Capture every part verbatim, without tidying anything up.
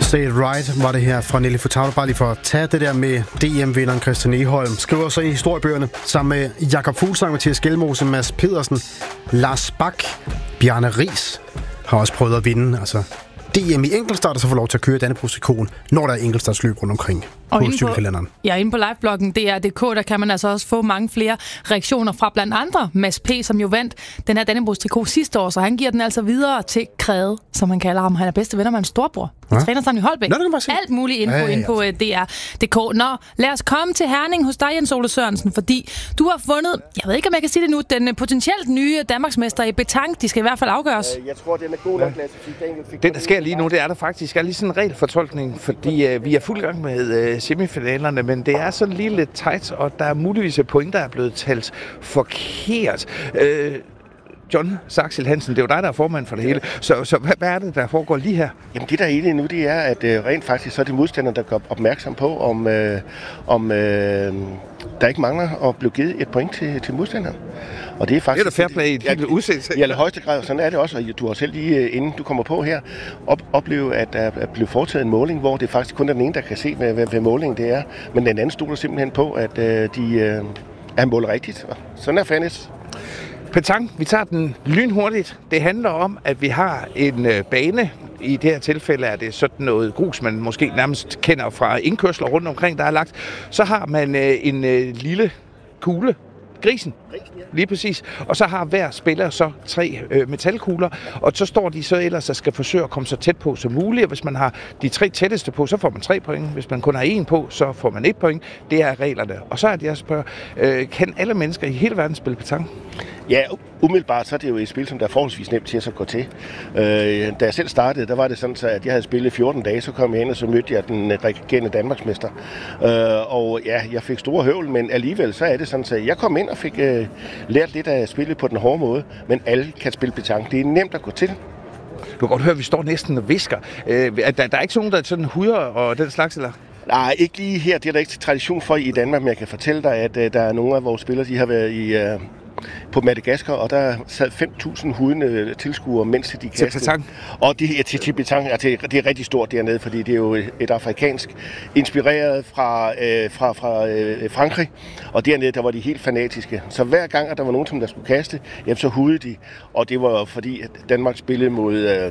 Say It Right var det her fra Nelly Furtado. Bare lige for at tage det der med D M-vinderen Christian Egholm. Skriver så i historiebøgerne sammen med Jakob Fuglsang, Mathias Gjelmose, Mads Pedersen, Lars Bak, Bjarne Riis har også prøvet at vinde. Altså D M i enkeltstart, og så får lov til at køre Dannebrogstrikoten, når der er enkeltstartsløb rundt omkring. Og inde på, ja, inde på livebloggen D R punktum d k, der kan man altså også få mange flere reaktioner fra blandt andre Mads P., som jo vandt den her Dannebrogstrikot sidste år, så han giver den altså videre til Krede, som han kalder ham. Han er bedste venner med en storbror. De ja. træner sammen i Holbæk. Nå, alt muligt info ja, ja, ja. inde på D R punktum d k. Nå, lad os komme til Herning hos dig, Jens Ole Sørensen, fordi du har fundet, jeg ved ikke, om jeg kan sige det nu, den potentielt nye Danmarksmester i petanque. De skal i hvert fald afgøres. Jeg tror, den er god nok, Lasse. Den, der sker lige nu, det er der faktisk er lige sådan en regelfortolkning, fordi uh, vi er fuld gang med uh, semifinalerne, men det er sådan lige lidt tight, og der er muligvis et point, der er blevet talt forkert. Uh, John Saxil Hansen, det er jo dig, der er formand for det hele. Så, så hvad, hvad er det, der foregår lige her? Jamen det, der er egentlig nu, det er, at øh, rent faktisk så er det modstanderne, der gør opmærksom på, om, øh, om øh, der ikke mangler at blive givet et point til, til modstanderen. Og det er faktisk... Det er da fair play i et lille udsættelse. I allerhøjeste grad, sådan er det også, og du har selv lige, inden du kommer på her, op, opleve, at der er blevet foretaget en måling, hvor det faktisk kun er den ene, der kan se, hvad, hvad, hvad målingen det er. Men den anden stoler simpelthen på, at øh, de øh, er målet rigtigt. Sådan er fairness. Petanque, vi tager den lynhurtigt. Det handler om, at vi har en øh, bane. I det her tilfælde er det sådan noget grus, man måske nærmest kender fra indkørsler rundt omkring, der er lagt. Så har man øh, en øh, lille kugle, grisen, lige præcis. Og så har hver spiller så tre øh, metalkugler, og så står de så ellers og skal forsøge at komme så tæt på som muligt. Og hvis man har de tre tætteste på, så får man tre point. Hvis man kun har en på, så får man et point. Det er reglerne. Og så er det, jeg spørger, øh, kan alle mennesker i hele verden spille petanque? Ja, umiddelbart så er det jo et spil, som der er forholdsvis nemt til at så gå til. Øh, da jeg selv startede, der var det sådan, at jeg havde spillet fjorten dage, så kom jeg ind, og så mødte jeg den regerende Danmarksmester. Øh, og ja, jeg fik store høvl, men alligevel så er det sådan, at jeg kom ind og fik øh, lært lidt af spillet på den hårde måde, men alle kan spille petanque. Det er nemt at gå til. Du kan godt høre, at vi står næsten og visker. Øh, der, der er ikke sådan nogen, der sådan huder og den slags, eller? Nej, ikke lige her. Det er der ikke tradition for i Danmark, men jeg kan fortælle dig, at uh, der er nogle af vores spillere, de har været i... Uh, på Madagaskar, og der sad fem tusind hudende tilskuere, mens de kastede. Til petanque? Og det er til, til petanque, altså det er rigtig stort dernede, fordi det er jo et afrikansk, inspireret fra, øh, fra, fra øh, Frankrig, og dernede, der var de helt fanatiske. Så hver gang, at der var nogen, som der skulle kaste, jamen, så hudede de, og det var fordi, at Danmark spillede mod, øh,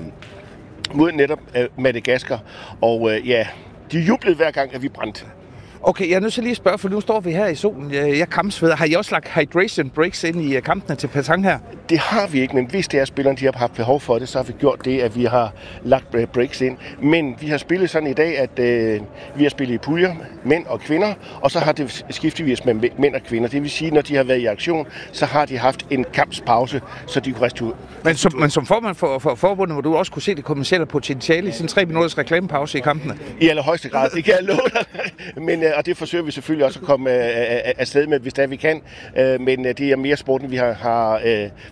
mod netop øh, Madagaskar, og øh, ja, de jublede hver gang, at vi brændte. Okay, jeg er nødt til lige at spørge, for nu står vi her i solen. Jeg, jeg kampsveder. Har I også lagt hydration breaks ind i kampene til petanque her? Det har vi ikke, men hvis det er spillerne, de har haft behov for det, så har vi gjort det, at vi har lagt breaks ind. Men vi har spillet sådan i dag, at øh, vi har spillet i puljer, mænd og kvinder, og så har det skiftevis med mænd og kvinder. Det vil sige, når de har været i aktion, så har de haft en kampspause, så de kunne restituere. Men som, men som formand for, for forbundet, hvor du også kunne se det kommercielle potentiale i sådan tre minutters reklamepause i kampene? I allerhøjeste grad, det kan jeg love dig. Men, og det forsøger vi selvfølgelig også at komme afsted med, hvis det er, vi kan. Men det er mere sporten, vi har, har